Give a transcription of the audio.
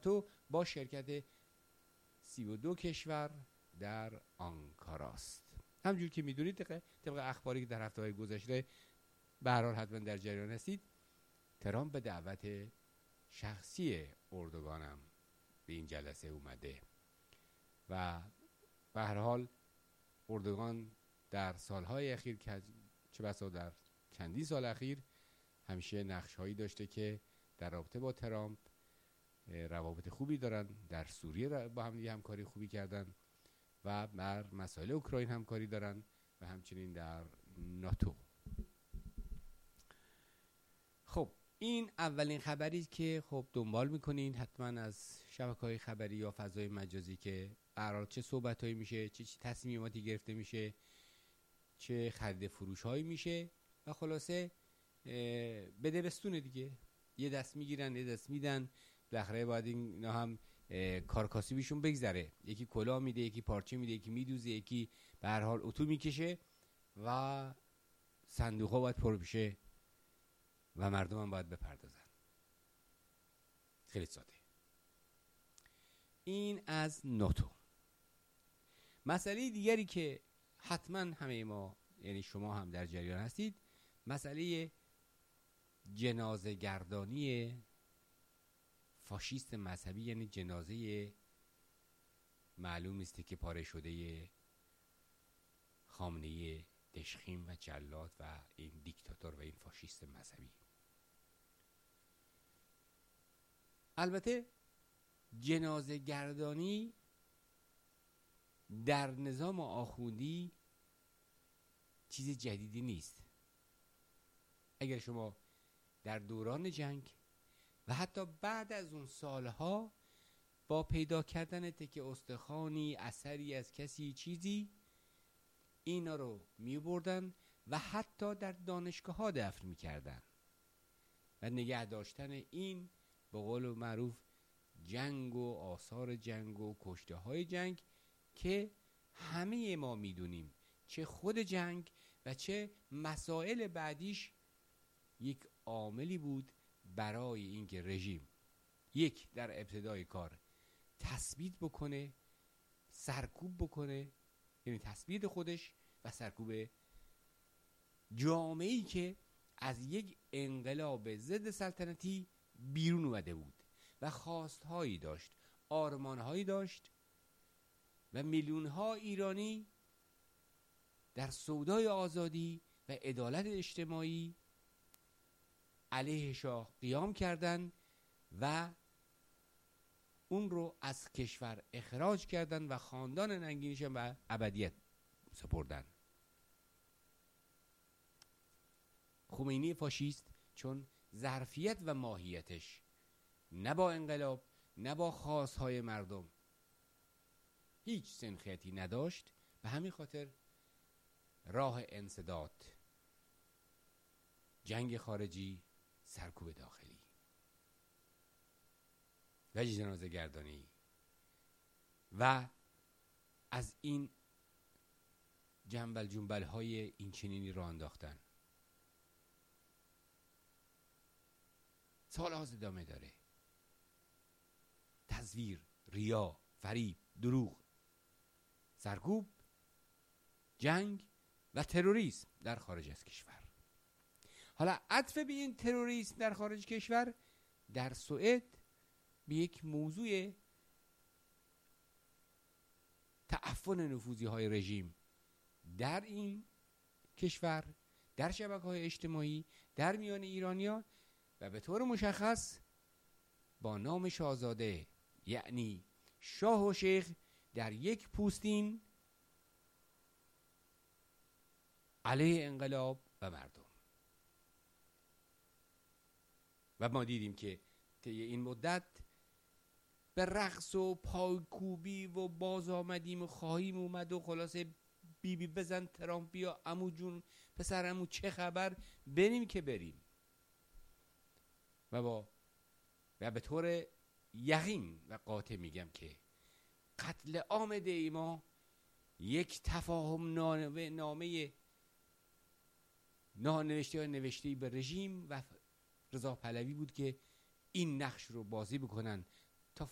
ناتو با شرکت 32 کشور در آنکاراست. همجور که میدونید طبق اخباری که در هفته‌های گذشته به هر حال حتما در جریان هستید، ترامپ به دعوت شخصی اردوغانم به این جلسه اومده و به هر حال اردوغان در سالهای اخیر چه بسا در چندین سال اخیر همیشه نقش‌هایی داشته که در رابطه با ترامپ روابط خوبی دارن. در سوریه با هم دیگه همکاری خوبی کردن و بر مسائل اوکراین همکاری دارن و همچنین در ناتو. خب این اولین خبری که خب دنبال میکنین حتما از شبکه‌های خبری یا فضای مجازی که قرار چه صحبت‌هایی میشه، چه تصمیماتی گرفته میشه، چه خرید فروش‌هایی میشه و خلاصه بده بستونه دیگه. یه دست میگیرن یه دست میدن، بالاخره باید اینا هم کارکاسبیشون بگذره. یکی کلاه میده، یکی پارچه میده، یکی میدوزه، یکی به هر حال اتو میکشه و صندوق‌ها باید پر بشه و مردم هم باید بپردازن. خیلی ساده. این از ناتو. مسئله دیگری که حتما همه ما یعنی شما هم در جریان هستید، مسئله جنازه گردانی فاشیست مذهبی، یعنی جنازه معلوم نیست که پاره شده خامنه‌ای دشخیم و جلاد و این دیکتاتور و این فاشیست مذهبی. البته جنازه گردانی در نظام آخوندی چیز جدیدی نیست. اگر شما در دوران جنگ و حتی بعد از اون سالها با پیدا کردن تکه استخوانی، اثری از کسی، چیزی، اینا رو می بردن و حتی در دانشگاه ها دفن می کردن و نگه داشتن این به قول معروف جنگ و آثار جنگ و کشته های جنگ که همه ما می دونیم چه خود جنگ و چه مسائل بعدیش یک عاملی بود برای اینکه رژیم یک در ابتدای کار تثبیت بکنه، سرکوب بکنه، یعنی تثبیت خودش و سرکوب جامعه‌ای که از یک انقلاب ضد سلطنتی بیرون اومده بود و خواستهایی داشت، آرمانهایی داشت و میلیون‌ها ایرانی در سودای آزادی و عدالت اجتماعی علیه شاه قیام کردند و اون رو از کشور اخراج کردن و خاندان ننگینش به ابدیت سپردن. خمینی فاشیست چون ظرفیت و ماهیتش نه با انقلاب نه با خواستهای مردم هیچ سنخیتی نداشت، به همین خاطر راه انسداد، جنگ خارجی، سرکوب داخلی و جنازه گردانی و از این جنبل جنبل های این چنینی را انداختن سال‌ها ادامه داره. تزویر، ریا، فریب، دروغ، سرکوب، جنگ و تروریسم در خارج از کشور. حالا عطف به این تروریسم در خارج کشور در سوئد به یک موضوع تعفن نفوذی های رژیم در این کشور، در شبکه‌های اجتماعی، در میان ایرانیان و به طور مشخص با نام شاهزاده، یعنی شاه و شیخ در یک پوستین علیه انقلاب و مردم. و ما دیدیم که طی این مدت به رقص و پایکوبی و باز آمدیم و خواهیم اومد و خلاصه بیبی بزن ترامپ بیا عمو جون پسر عمو چه خبر بریم که بریم و به طور یقین و قاطع میگم که قتل عام دیما یک تفاهم نامه نانوشته یا نوشته به رژیم و رضا پهلوی بود که این نقش رو بازی بکنن